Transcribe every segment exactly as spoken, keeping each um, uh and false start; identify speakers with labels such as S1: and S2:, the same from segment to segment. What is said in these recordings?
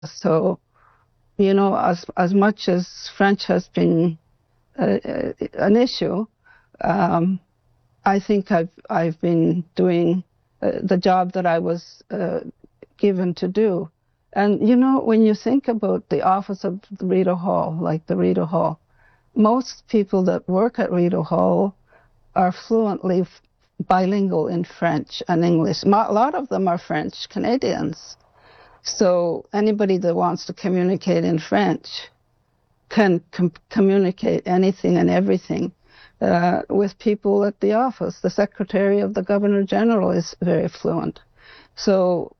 S1: So, you know, as as much as French has been uh, an issue, um, I think I've I've been doing uh, the job that I was uh, given to do. And, you know, when you think about the office of the Rideau Hall, like the Rideau Hall, most people that work at Rideau Hall are fluently bilingual in French and English. A lot of them are French Canadians. So anybody that wants to communicate in French can com- communicate anything and everything uh, with people at the office. The Secretary of the Governor General is very fluent. So,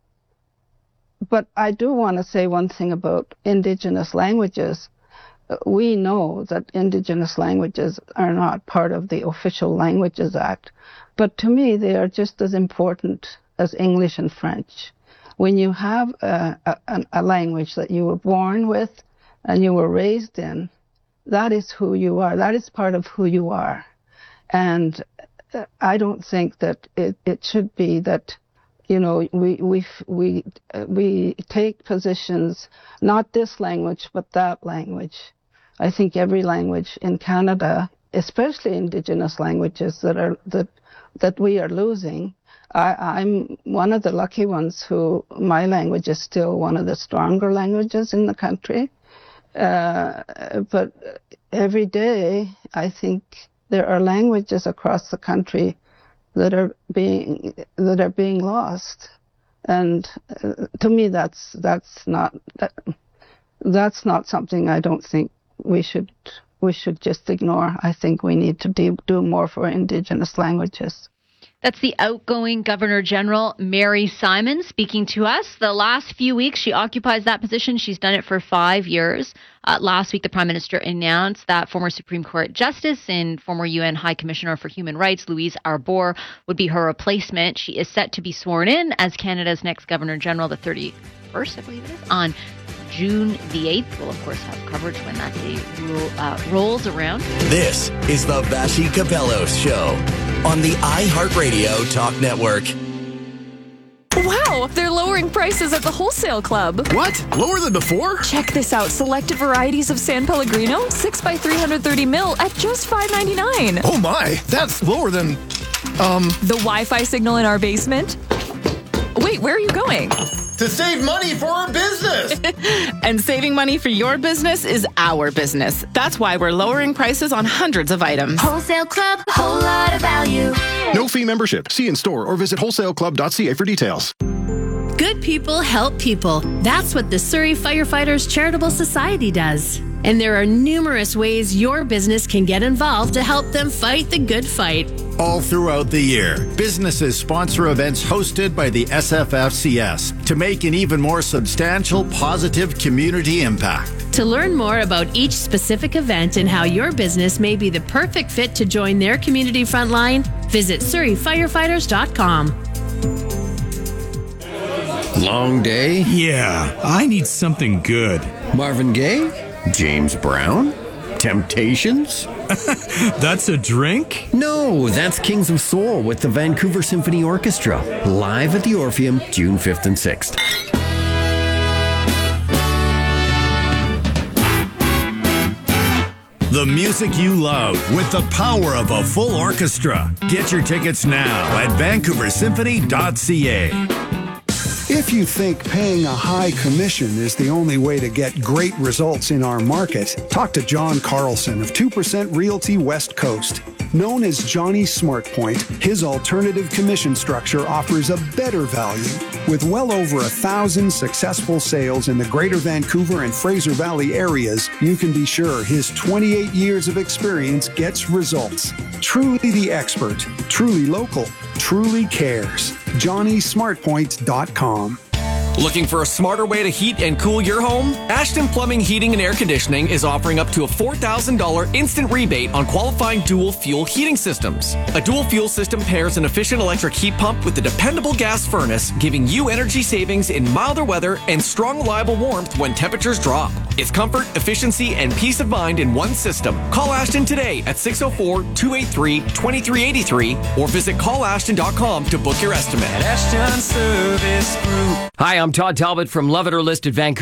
S1: but I do want to say one thing about Indigenous languages. We know that Indigenous languages are not part of the Official Languages Act, but to me they are just as important as English and French. When you have a, a, a language that you were born with and you were raised in, that is who you are. That is part of who you are. And I don't think that it, it should be that, you know, we we we we take positions, not this language, but that language. I think every language in Canada, especially Indigenous languages that are that that we are losing. I, I'm one of the lucky ones who my language is still one of the stronger languages in the country. Uh, but every day, I think there are languages across the country that are being that are being lost, and uh, to me, that's that's not that, that's not something I don't think we should we should just ignore. I think we need to do, do more for Indigenous languages.
S2: That's the outgoing Governor General, Mary Simon, speaking to us. The last few weeks, she occupies that position. She's done it for five years. Uh, last week, the Prime Minister announced that former Supreme Court Justice and former U N High Commissioner for Human Rights, Louise Arbour, would be her replacement. She is set to be sworn in as Canada's next Governor General, the thirty-first, I believe it is, on June the eighth. We'll, of course, have coverage when that day roll, uh, rolls around.
S3: This is the Vassy Kapelos Show on the iHeartRadio Talk Network.
S4: Wow, they're lowering prices at the Wholesale Club.
S5: What? Lower than before?
S4: Check this out. Selected varieties of San Pellegrino, six by three hundred thirty mil at just five ninety-nine.
S5: Oh my, that's lower than, um...
S4: the Wi-Fi signal in our basement? Wait, where are you going?
S5: To save money for our business!
S6: And saving money for your business is our business. That's why we're lowering prices on hundreds of items.
S7: Wholesale Club, whole lot of value.
S5: No fee membership. See in store or visit wholesale club dot c a for details.
S8: Good people help people. That's what the Surrey Firefighters Charitable Society does. And there are numerous ways your business can get involved to help them fight the good fight.
S9: All throughout the year, businesses sponsor events hosted by the S F F C S to make an even more substantial, positive community impact.
S8: To learn more about each specific event and how your business may be the perfect fit to join their community frontline, visit surrey firefighters dot com.
S10: Long day?
S11: Yeah, I need something good.
S10: Marvin Gaye? James Brown? Temptations?
S11: That's a drink?
S10: No, that's Kings of Soul with the Vancouver Symphony Orchestra. Live at the Orpheum, June fifth and sixth.
S11: The music you love with the power of a full orchestra. Get your tickets now at vancouver symphony dot c a.
S12: If you think paying a high commission is the only way to get great results in our market, talk to John Carlson of two percent Realty West Coast. Known as Johnny SmartPoint, his alternative commission structure offers a better value. With well over a thousand successful sales in the Greater Vancouver and Fraser Valley areas, you can be sure his twenty-eight years of experience gets results. Truly the expert, truly local, truly cares. johnny smart point dot com.
S13: Looking for a smarter way to heat and cool your home? Ashton Plumbing, Heating and Air Conditioning is offering up to a four thousand dollars instant rebate on qualifying dual fuel heating systems. A dual fuel system pairs an efficient electric heat pump with a dependable gas furnace, giving you energy savings in milder weather and strong, reliable warmth when temperatures drop. It's comfort, efficiency, and peace of mind in one system. Call Ashton today at six oh four, two eight three, two three eight three or visit call ashton dot com to book your estimate.
S14: Ashton Service Group.
S13: Hi,
S14: I'm Todd Talbot from Love It or List It Vancouver.